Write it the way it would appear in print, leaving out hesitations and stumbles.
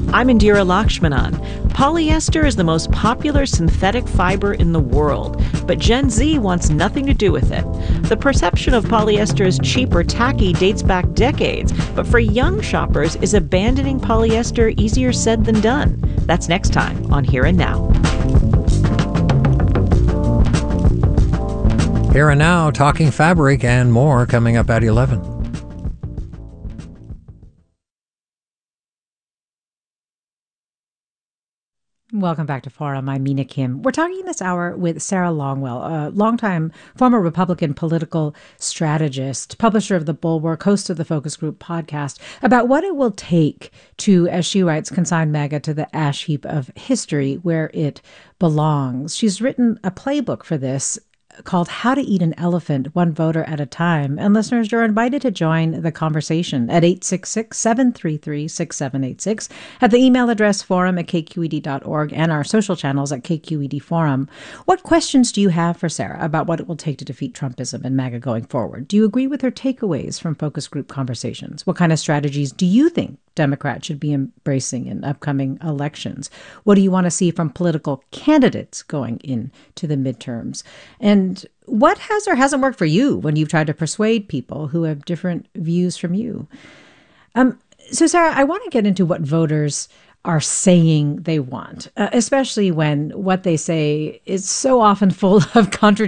I'm Indira Lakshmanan. Polyester is the most popular synthetic fiber in the world, but Gen Z wants nothing to do with it. The perception of polyester as cheap or tacky dates back decades, but for young shoppers, is abandoning polyester easier said than done? That's next time on Here and Now. Here and Now, talking fabric and more coming up at 11. Welcome back to Forum. I'm Mina Kim. We're talking this hour with Sarah Longwell, a longtime former Republican political strategist, publisher of The Bulwark, host of the Focus Group podcast, about what it will take to, as she writes, consign MAGA to the ash heap of history where it belongs. She's written a playbook for this called How to Eat an Elephant, One Voter at a Time. And listeners, you're invited to join the conversation at 866-733-6786, at the email address forum@kqed.org, and our social channels at KQED Forum. What questions do you have for Sarah about what it will take to defeat Trumpism and MAGA going forward? Do you agree with her takeaways from focus group conversations? What kind of strategies do you think Democrats should be embracing in upcoming elections? What do you want to see from political candidates going into the midterms? And what has or hasn't worked for you when you've tried to persuade people who have different views from you? So, Sarah, I want to get into what voters are saying they want, especially when what they say is so often full of contradictions.